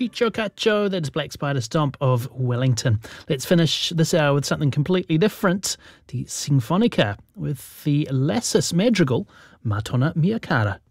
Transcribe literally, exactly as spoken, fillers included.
Chicho Cacho, that's Black Spider Stomp of Wellington. Let's finish this hour with something completely different. Die Sinfonica with the Lassus Madrigal, Matona Mia Cara.